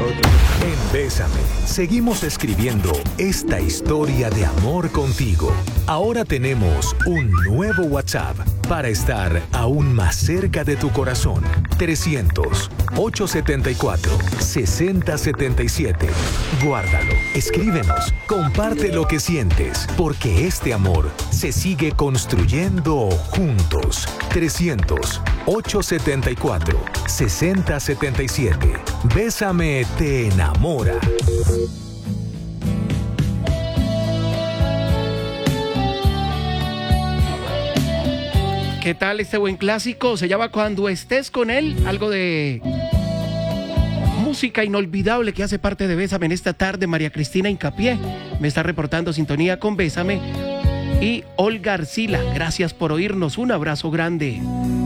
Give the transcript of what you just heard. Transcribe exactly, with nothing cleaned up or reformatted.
En Bésame, seguimos escribiendo esta historia de amor contigo. Ahora tenemos un nuevo WhatsApp para estar aún más cerca de tu corazón. trescientos, ochocientos setenta y cuatro, sesenta setenta y siete. Guárdalo, escríbenos, comparte lo que sientes, porque este amor se sigue construyendo juntos. trescientos, ochocientos setenta y cuatro, sesenta setenta y siete. Bésame te enamora. ¿Qué tal este buen clásico? Se llama Cuando estés con él, algo de música inolvidable que hace parte de Bésame en esta tarde. María Cristina Hincapié me está reportando sintonía con Bésame. Y Olga Arcila, gracias por oírnos, un abrazo grande.